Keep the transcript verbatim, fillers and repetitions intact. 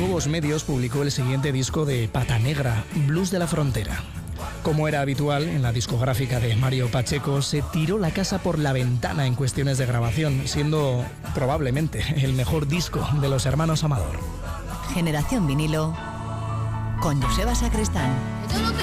Nuevos Medios publicó el siguiente disco de Pata Negra, Blues de la Frontera. Como era habitual en la discográfica de Mario Pacheco, se tiró la casa por la ventana en cuestiones de grabación, siendo probablemente el mejor disco de los hermanos Amador. Generación Vinilo con Joseba Sacristán.